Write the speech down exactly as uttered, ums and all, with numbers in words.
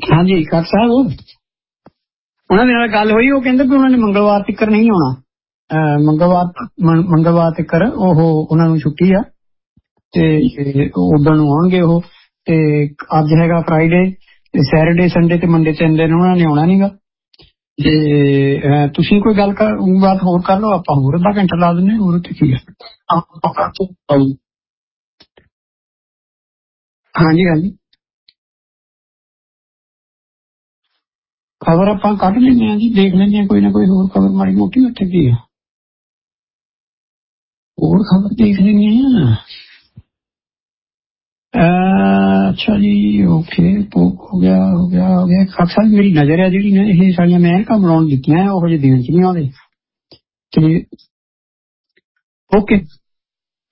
हाँ जी काक साहब उन्होंने नाल गल हुई, वो कहंदे भी उन्होंने मंगलवार तक नहीं आना, मंगलवार मंगलवार तक उन्होंने छुट्टी आ ते उदण आउणगे ਉਹ ਤੇ ਅੱਜ ਹੈਗਾ ਫਰਾਈਡੇ ਤੇ ਸੈਟਰਡੇ ਸੰਡੇ ਤੇ ਮੰਡੇ ਤਿੰਨ ਦਿਨ ਉਹਨਾਂ ਨੇ ਆਉਣਾ ਨਹੀਂਗਾ। ਤੇ ਤੁਸੀਂ ਕੋਈ ਗੱਲ ਕਰ ਬਾਤ ਹੋਰ ਕਰ ਲਓ, ਆਪਾਂ ਹੋਰ ਅੱਧਾ ਘੰਟਾ ਲਾ ਦਿੰਦੇ ਹੋਰ ਉੱਥੇ ਕੀ ਆ। ਹਾਂਜੀ ਹਾਂਜੀ खबर आप कट लें जी, देख लें कोई ना कोई होर खबर माड़ी मोटी उत्थे की है, होर खबर देख लेंगे। अच्छा जी ओके हो गया हो गया हो गया। खाक साहब मेरी नज़र है जी ने ये सारियां मैं ऐनकां बनाउण दित्तियां, ओहो जे दिन च नहीं आउंदे। ओके